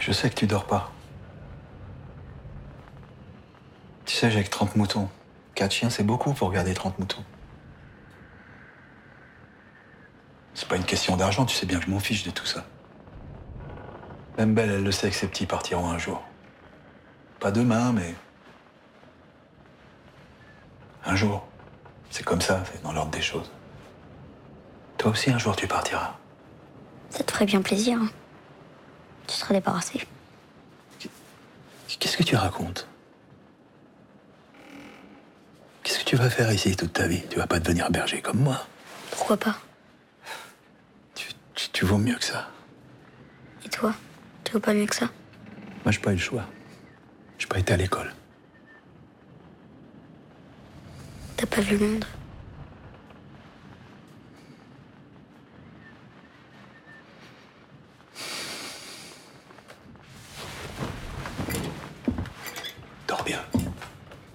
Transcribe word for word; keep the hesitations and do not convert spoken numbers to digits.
Je sais que tu dors pas. Tu sais, j'ai que trente moutons. Quatre chiens, c'est beaucoup pour garder trente moutons. C'est pas une question d'argent, tu sais bien que je m'en fiche de tout ça. Même Belle, elle le sait que ses petits partiront un jour. Pas demain, mais... un jour. C'est comme ça, c'est dans l'ordre des choses. Toi aussi, un jour, tu partiras. Ça te ferait bien plaisir. Hein. Tu seras débarrassé. Qu'est-ce que tu racontes? Qu'est-ce que tu vas faire ici toute ta vie? Tu vas pas devenir berger comme moi. Pourquoi pas? Tu, tu, tu vaux mieux que ça. Et toi? Tu veux pas mieux que ça? Moi, j'ai pas eu le choix. J'ai pas été à l'école. T'as pas vu le monde? Dors bien.